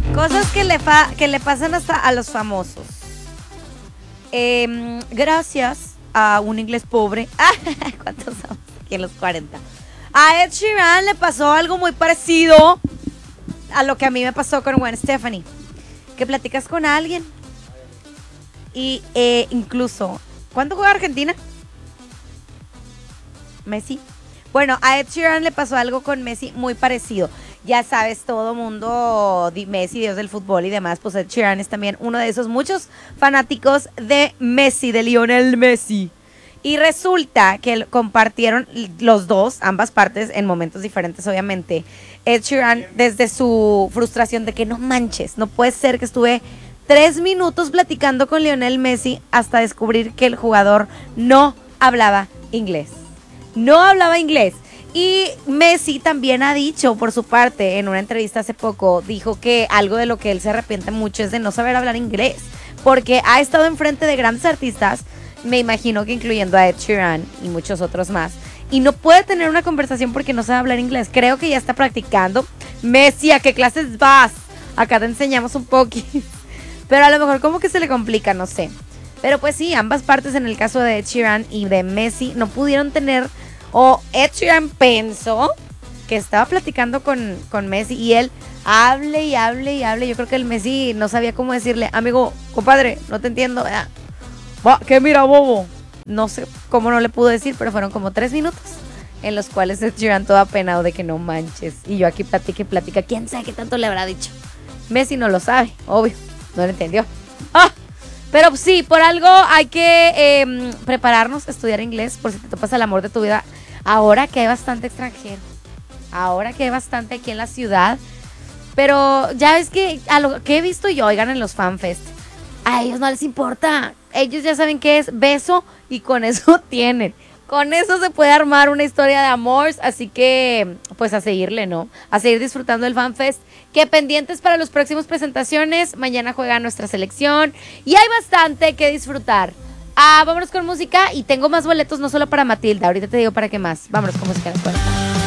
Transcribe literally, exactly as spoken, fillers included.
Cosas que le, fa- que le pasan hasta a los famosos. Eh, gracias a un inglés pobre. ¿Cuántos somos? Aquí en los cuarenta. A Ed Sheeran le pasó algo muy parecido a lo que a mí me pasó con Gwen Stefani. Que platicas con alguien y eh, incluso, ¿cuándo juega Argentina? Messi. Bueno, a Ed Sheeran le pasó algo con Messi muy parecido. Ya sabes, todo mundo, Messi, Dios del fútbol y demás, pues Ed Sheeran es también uno de esos muchos fanáticos de Messi, de Lionel Messi. Y resulta que compartieron los dos, ambas partes, en momentos diferentes, obviamente. Ed Sheeran, desde su frustración de que no manches, no puede ser que estuve tres minutos platicando con Lionel Messi hasta descubrir que el jugador no hablaba inglés. No hablaba inglés. Y Messi también ha dicho, por su parte, en una entrevista hace poco, dijo que algo de lo que él se arrepiente mucho es de no saber hablar inglés, porque ha estado enfrente de grandes artistas, me imagino que incluyendo a Ed Sheeran y muchos otros más, y no puede tener una conversación porque no sabe hablar inglés. Creo que ya está practicando. Messi, ¿a qué clases vas? Acá te enseñamos un poquito. Pero a lo mejor como que se le complica, no sé. Pero pues sí, ambas partes, en el caso de Ed Sheeran y de Messi, no pudieron tener... O Ed Sheeran pensó que estaba platicando con, con Messi y él hable y hable y hable. Yo creo que el Messi no sabía cómo decirle, amigo, compadre, no te entiendo. Va, ¿qué mira, bobo? No sé cómo no le pudo decir, pero fueron como tres minutos en los cuales Ed Sheeran todo apenado de que no manches. Y yo aquí platica y platica. ¿Quién sabe qué tanto le habrá dicho? Messi no lo sabe, obvio, no lo entendió. ¡Ah! Pero sí, por algo hay que eh, prepararnos, estudiar inglés, por si te topas el amor de tu vida. Ahora que hay bastante extranjero, ahora que hay bastante aquí en la ciudad. Pero ya ves que a lo que he visto yo, oigan, en los fanfest, a ellos no les importa. Ellos ya saben qué es beso y con eso tienen. Con eso se puede armar una historia de amor. Así que, pues a seguirle, ¿no? A seguir disfrutando del FanFest. Que pendientes para las próximas presentaciones. Mañana juega nuestra selección. Y hay bastante que disfrutar. Ah, vámonos con música. Y tengo más boletos, no solo para Matilda. Ahorita te digo para qué más. Vámonos con música después.